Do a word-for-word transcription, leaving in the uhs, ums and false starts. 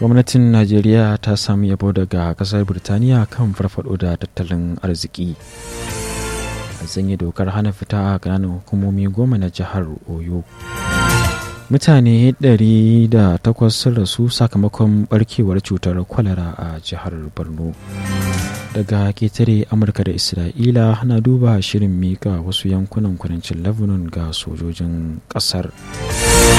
gwamnatin najeriya ta samu yabo daga kasar birtaniya kan farfado da tattalin arziki. An sanya dokar hana fita a ƙananan hukumomi goma na jihar oyo. Mutane ɗari da takwas sun rasu sakamakon barkewar cutar kwalara a jihar borno. Daga ketare amurka da isra'ila na duba shirin mika wasu yankunan kudancin lebanon ga sojojin ƙasar.